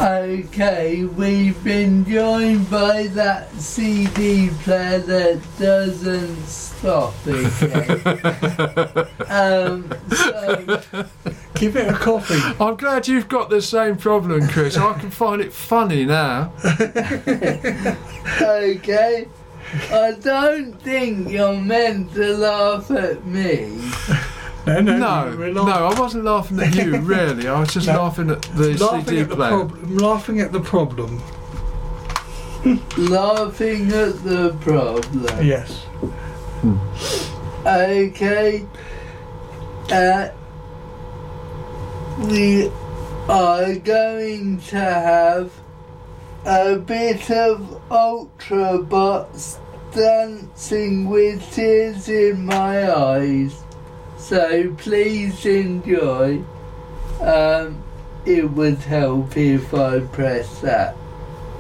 Okay, we've been joined by that CD player that doesn't stop again. So Give it a coffee. I'm glad you've got the same problem, Chris. I can find it funny now. okay, I don't think you're meant to laugh at me. No, I wasn't laughing at you, really. I was just laughing at the CD player. Laughing at the problem. Laughing at the problem. Yes. Okay. We are going to have a bit of Ultrabots dancing with tears in my eyes. So please enjoy. It would help if I press that.